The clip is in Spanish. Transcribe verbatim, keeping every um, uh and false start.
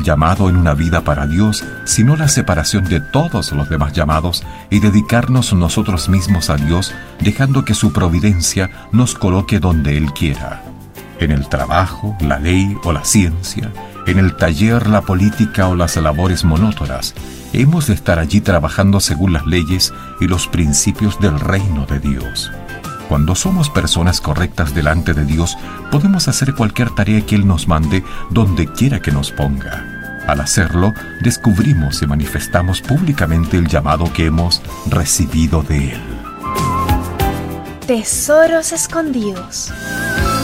llamado en una vida para Dios, sino la separación de todos los demás llamados y dedicarnos nosotros mismos a Dios, dejando que su providencia nos coloque donde Él quiera. En el trabajo, la ley o la ciencia, en el taller, la política o las labores monótonas, hemos de estar allí trabajando según las leyes y los principios del reino de Dios. Cuando somos personas correctas delante de Dios, podemos hacer cualquier tarea que Él nos mande, donde quiera que nos ponga. Al hacerlo, descubrimos y manifestamos públicamente el llamado que hemos recibido de Él. Tesoros escondidos.